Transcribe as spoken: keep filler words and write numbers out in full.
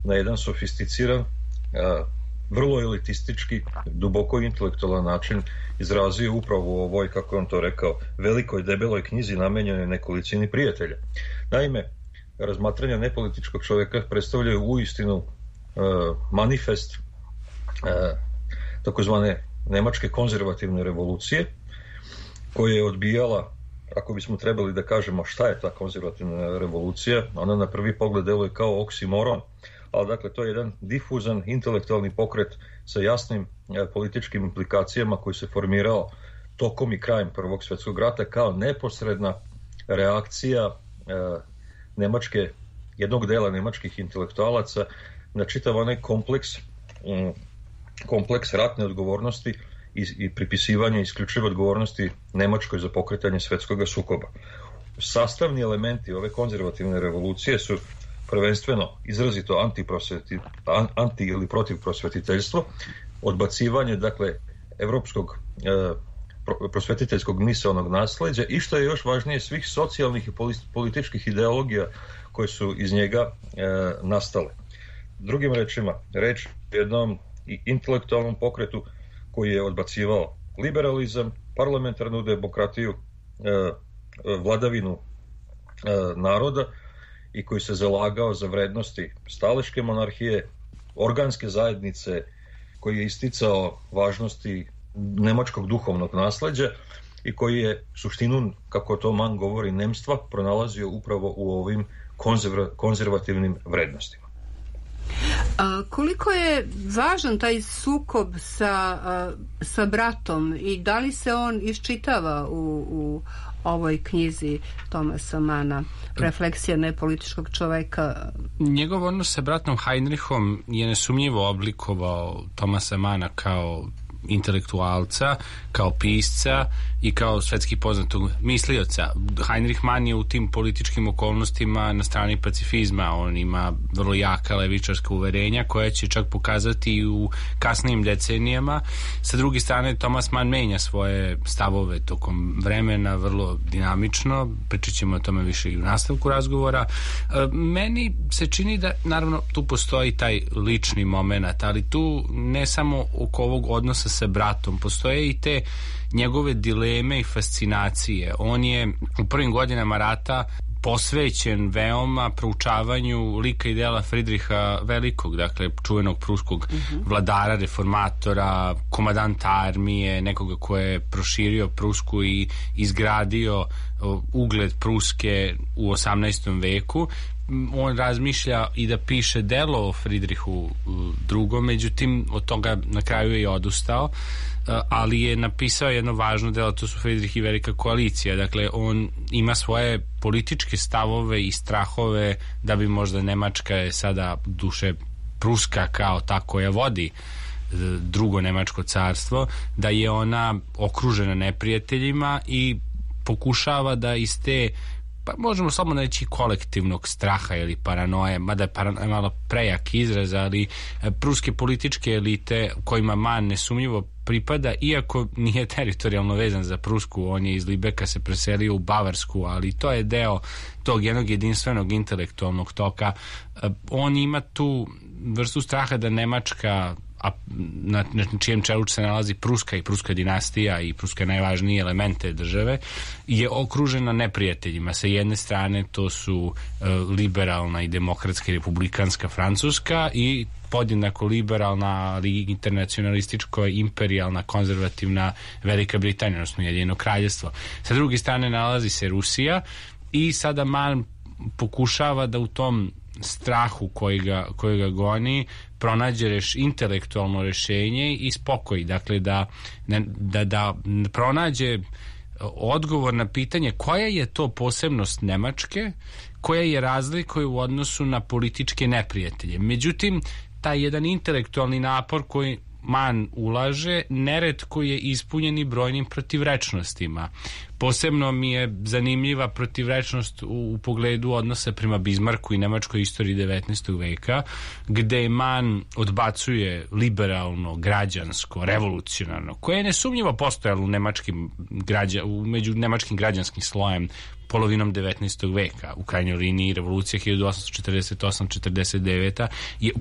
na jedan sofisticiran, vrlo elitistički, duboko intelektualan način izrazio upravo u ovoj, kako on to rekao, velikoj debeloj knjizi namenjenoj nekolicini prijatelja. Naime, razmatranja nepolitičkog čovjeka predstavljaju uistinu manifest takozvane nemačke konzervativne revolucije, koja je odbijala, ako bismo trebali da kažemo šta je ta konzervativna revolucija, ona na prvi pogled deluje kao oksimoron, ali dakle to je jedan difuzan intelektualni pokret sa jasnim e, političkim implikacijama koji se formirao tokom i krajem Prvog svjetskog rata kao neposredna reakcija e, nemačke, jednog dela nemačkih intelektualaca na čitav onaj kompleks, um, kompleks ratne odgovornosti i, i pripisivanje isključive odgovornosti Nemačkoj za pokretanje svjetskog sukoba. Sastavni elementi ove konzervativne revolucije su prvenstveno izrazito antiprosveti, anti ili protiv prosvetiteljstvo, odbacivanje dakle evropskog e, prosvetiteljskog misaonog nasleđa i što je još važnije svih socijalnih i političkih ideologija koje su iz njega e, nastale. Drugim rečima, reč o jednom intelektualnom pokretu koji je odbacivao liberalizam, parlamentarnu demokratiju, e, vladavinu e, naroda i koji se zalagao za vrednosti staleške monarhije, organske zajednice, koji je isticao važnosti nemačkog duhovnog nasleđa i koji je suštinu, kako to Mann govori, nemstva pronalazio upravo u ovim konzerva, konzervativnim vrednostima. A koliko je važan taj sukob sa, a, sa bratom i da li se on iščitava u, u ovoj knjizi Thomasa Manna, Refleksija nepolitičkog čoveka? Njegov odnos sa bratom Heinrichom je nesumnjivo oblikovao Thomasa Manna kao intelektualca, kao pisca i kao svetski poznatog mislioca. Heinrich Mann je u tim političkim okolnostima na strani pacifizma. On ima vrlo jaka levičarska uverenja koja će čak pokazati i u kasnijim decenijama. Sa druge strane, Thomas Mann menja svoje stavove tokom vremena vrlo dinamično. Pričat ćemo o tome više i u nastavku razgovora. Meni se čini da, naravno, tu postoji taj lični moment, ali tu ne samo oko ovog odnosa sa bratom, postoje i te njegove dileme i fascinacije. On je u prvim godinama rata posvećen veoma proučavanju lika i dela Fridriha Velikog, dakle čuvenog pruskog uh-huh. vladara, reformatora, komadanta armije, nekoga ko je proširio Prusku i izgradio ugled Pruske u osamnaestom veku. On razmišlja i da piše delo o Fridrihu drugom, međutim od toga na kraju je i odustao, ali je napisao jedno važno delo, to su Fridrih i Velika koalicija. Dakle, on ima svoje političke stavove i strahove da bi možda Nemačka je sada duše Pruska kao ta koja vodi drugo nemačko carstvo, da je ona okružena neprijateljima i pokušava da iz te, pa možemo slobodno reći, kolektivnog straha ili paranoje, mada je paranoja malo prejak izraz, ali pruske političke elite kojima Mann nesumnjivo pripada, iako nije teritorijalno vezan za Prusku, on je iz Libeka se preselio u Bavarsku, ali to je deo tog jednog jedinstvenog intelektualnog toka. On ima tu vrstu straha da Nemačka, a na, na čijem čelu se nalazi Pruska i Pruska dinastija i Pruska najvažnije elemente države, je okružena neprijateljima. Sa jedne strane to su uh, liberalna i demokratska i republikanska Francuska i podjednako liberalna, ali internacionalističko, imperijalna, konzervativna Velika Britanija, odnosno Ujedinjeno kraljevstvo. Sa druge strane nalazi se Rusija i sada Mann pokušava da u tom strahu koji ga, koji ga goni pronađe reš, intelektualno rešenje i spokoj, dakle da, da, da pronađe odgovor na pitanje koja je to posebnost Nemačke, koja je razlika u odnosu na političke neprijatelje. Međutim, taj jedan intelektualni napor koji Mann ulaže neretko je ispunjen i brojnim protivrečnostima. Posebno mi je zanimljiva protivrečnost u, u pogledu odnosa prema Bismarcku i nemačkoj istoriji devetnaestog veka, gde Mann odbacuje liberalno, građansko, revolucionarno, koje je nesumnjivo postojalo u nemačkim građa, u među nemačkim građanskim slojem polovinom devetnaestog veka. U krajnjoj liniji revolucija hiljadu osamsto četrdeset osam četrdeset devet je